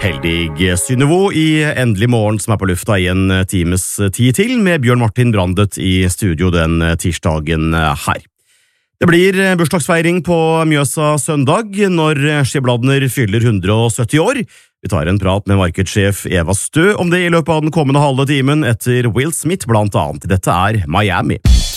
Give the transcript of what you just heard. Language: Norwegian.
Heldig Synnøvo i Endelig morgen som på lufta i en times tid til, med Bjørn Martin Brandet i studio den tirsdagen her. Det blir bursdagsfeiring på Mjøsa søndag når Skibladner fyller 170 år. Vi tar en prat med markedssjef Eva Stø om det i løpet av den kommende halve timen etter Will Smith blant annet. Dette Miami.